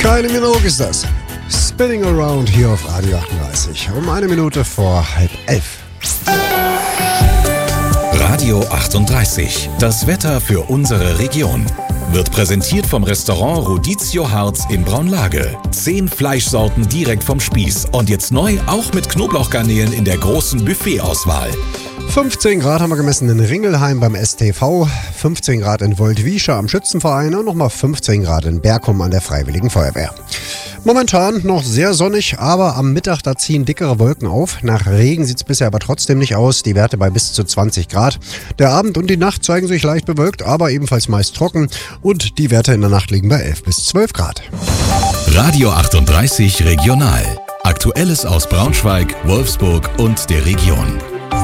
Kylie Minogue ist das. Spinning Around hier auf Radio 38. Um 1 Minute vor 10:30. Radio 38. Das Wetter für unsere Region. Wird präsentiert vom Restaurant Rodizio Harz in Braunlage. 10 Fleischsorten direkt vom Spieß. Und jetzt neu auch mit Knoblauchgarnelen in der großen Buffetauswahl. 15 Grad haben wir gemessen in Ringelheim beim STV, 15 Grad in Woldwiescha am Schützenverein und nochmal 15 Grad in Berkum an der Freiwilligen Feuerwehr. Momentan noch sehr sonnig, aber am Mittag da ziehen dickere Wolken auf. Nach Regen sieht es bisher aber trotzdem nicht aus, die Werte bei bis zu 20 Grad. Der Abend und die Nacht zeigen sich leicht bewölkt, aber ebenfalls meist trocken und die Werte in der Nacht liegen bei 11 bis 12 Grad. Radio 38 Regional. Aktuelles aus Braunschweig, Wolfsburg und der Region.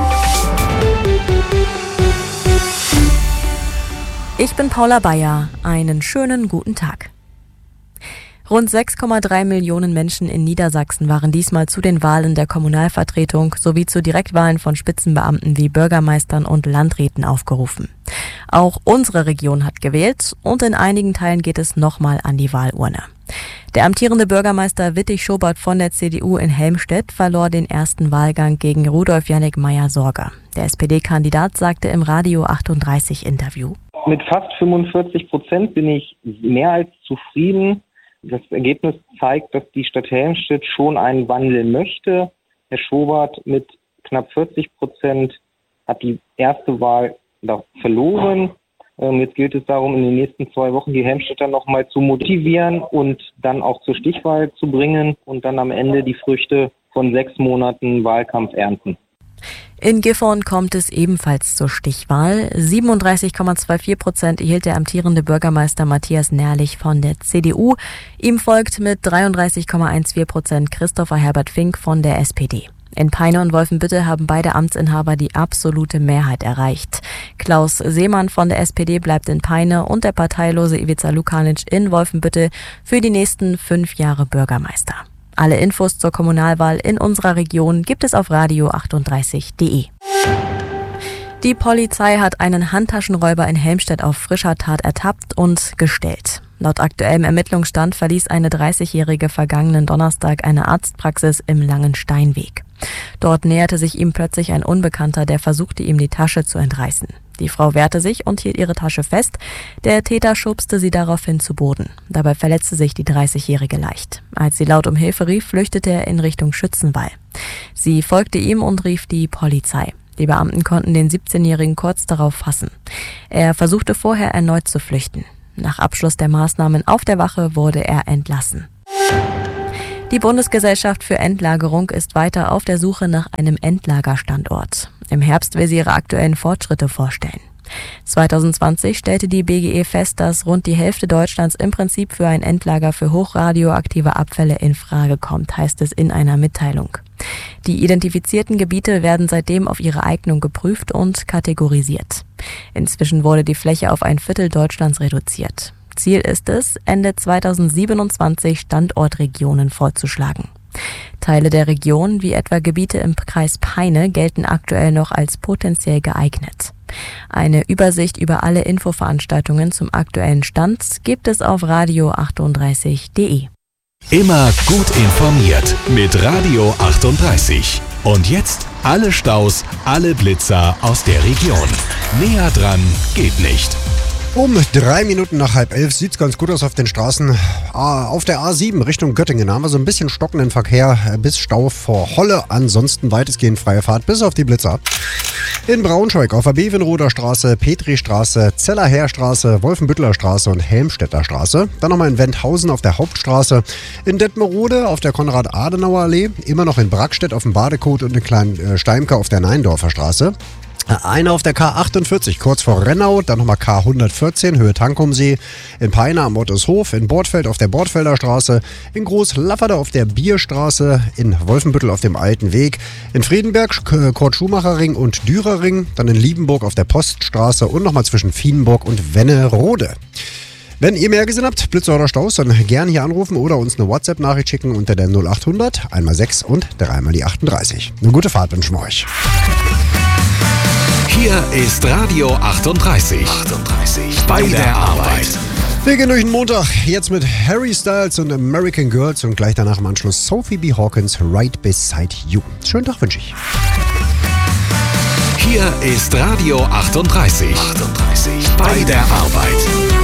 Ich bin Paula Bayer. Einen schönen guten Tag. Rund 6,3 Millionen Menschen in Niedersachsen waren diesmal zu den Wahlen der Kommunalvertretung sowie zu Direktwahlen von Spitzenbeamten wie Bürgermeistern und Landräten aufgerufen. Auch unsere Region hat gewählt und in einigen Teilen geht es nochmal an die Wahlurne. Der amtierende Bürgermeister Wittig Schobert von der CDU in Helmstedt verlor den ersten Wahlgang gegen Rudolf Jannik Meyer-Sorger. Der SPD-Kandidat sagte im Radio 38 Interview: Mit fast 45% bin ich mehr als zufrieden. Das Ergebnis zeigt, dass die Stadt Helmstedt schon einen Wandel möchte. Herr Schobert mit knapp 40% hat die erste Wahl verloren. Jetzt gilt es darum, in den nächsten 2 Wochen die Helmstedter nochmal zu motivieren und dann auch zur Stichwahl zu bringen und dann am Ende die Früchte von 6 Monaten Wahlkampf ernten. In Gifhorn kommt es ebenfalls zur Stichwahl. 37,24% erhielt der amtierende Bürgermeister Matthias Nährlich von der CDU. Ihm folgt mit 33,14% Christopher Herbert Fink von der SPD. In Peine und Wolfenbüttel haben beide Amtsinhaber die absolute Mehrheit erreicht. Klaus Seemann von der SPD bleibt in Peine und der parteilose Ivica Lukanic in Wolfenbüttel für die nächsten 5 Jahre Bürgermeister. Alle Infos zur Kommunalwahl in unserer Region gibt es auf radio38.de. Die Polizei hat einen Handtaschenräuber in Helmstedt auf frischer Tat ertappt und gestellt. Laut aktuellem Ermittlungsstand verließ eine 30-Jährige vergangenen Donnerstag eine Arztpraxis im Langensteinweg. Dort näherte sich ihm plötzlich ein Unbekannter, der versuchte, ihm die Tasche zu entreißen. Die Frau wehrte sich und hielt ihre Tasche fest. Der Täter schubste sie daraufhin zu Boden. Dabei verletzte sich die 30-Jährige leicht. Als sie laut um Hilfe rief, flüchtete er in Richtung Schützenwall. Sie folgte ihm und rief die Polizei. Die Beamten konnten den 17-Jährigen kurz darauf fassen. Er versuchte vorher erneut zu flüchten. Nach Abschluss der Maßnahmen auf der Wache wurde er entlassen. Die Bundesgesellschaft für Endlagerung ist weiter auf der Suche nach einem Endlagerstandort. Im Herbst will sie ihre aktuellen Fortschritte vorstellen. 2020 stellte die BGE fest, dass rund die Hälfte Deutschlands im Prinzip für ein Endlager für hochradioaktive Abfälle in Frage kommt, heißt es in einer Mitteilung. Die identifizierten Gebiete werden seitdem auf ihre Eignung geprüft und kategorisiert. Inzwischen wurde die Fläche auf 1/4 Deutschlands reduziert. Ziel ist es, Ende 2027 Standortregionen vorzuschlagen. Teile der Region, wie etwa Gebiete im Kreis Peine, gelten aktuell noch als potenziell geeignet. Eine Übersicht über alle Infoveranstaltungen zum aktuellen Stand gibt es auf radio38.de. Immer gut informiert mit Radio 38. Und jetzt alle Staus, alle Blitzer aus der Region. Näher dran geht nicht. Um 3 Minuten nach 10:30 sieht es ganz gut aus auf den Straßen. Auf der A7 Richtung Göttingen haben wir so ein bisschen stockenden Verkehr bis Stau vor Holle. Ansonsten weitestgehend freie Fahrt bis auf die Blitzer. In Braunschweig auf der Bevenroder Straße, Petristraße, Zellerherstraße, Wolfenbütteler Straße und Helmstedter Straße. Dann nochmal in Wendhausen auf der Hauptstraße. In Detmerode auf der Konrad-Adenauer-Allee. Immer noch in Brackstedt auf dem Badekot und in Klein Steimke auf der Neindorfer Straße. Eine auf der K48, kurz vor Rennau, dann nochmal K114, Höhe Tankumsee, in Peine am Ottershof, in Bortfeld auf der Bortfelder Straße, in Großlafferde auf der Bierstraße, in Wolfenbüttel auf dem Alten Weg, in Friedenberg, Kurt-Schumacher-Ring und Dürerring, dann in Liebenburg auf der Poststraße und nochmal zwischen Vienburg und Wennerode. Wenn ihr mehr gesehen habt, Blitzer oder Staus, dann gerne hier anrufen oder uns eine WhatsApp-Nachricht schicken unter der 0800 1x6 und 3x die 38. Eine gute Fahrt wünschen wir euch. Hier ist Radio 38. Bei der Arbeit. Wir gehen durch den Montag, jetzt mit Harry Styles und American Girls und gleich danach im Anschluss Sophie B. Hawkins, Right Beside You. Schönen Tag wünsche ich. Hier ist Radio 38. Bei der Arbeit.